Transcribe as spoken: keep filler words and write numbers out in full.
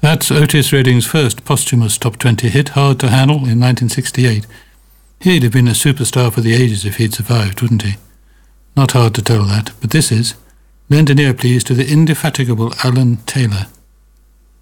That's Otis Redding's first posthumous top twenty hit, Hard to Handle, in nineteen sixty-eight. He'd have been a superstar for the ages if he'd survived, wouldn't he? Not hard to tell that, but this is. Lend an ear, please, to the indefatigable Alan Taylor.